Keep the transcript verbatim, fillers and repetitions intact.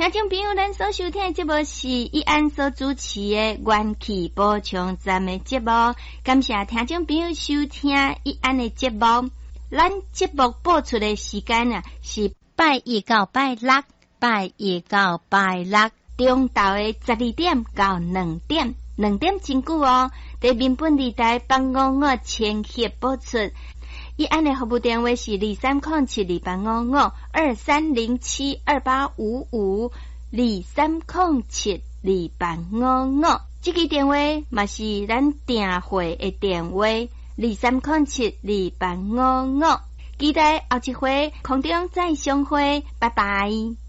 听众朋友，咱所收听的节目是义安所主持的元气补充站的节目，感谢听众朋友收听义安的节目。咱节目播出的时间啊，是拜一到拜六，拜一到拜六中昼的十二点到两点，两点真久哦。在民本地台帮五五千赫播出。义安的服务电话是二三零七二八五五二三零七二八五五二三零七二八五五，这个电话嘛是咱订会的电话二三零七二八五五，期待后一回空中再相会，拜拜。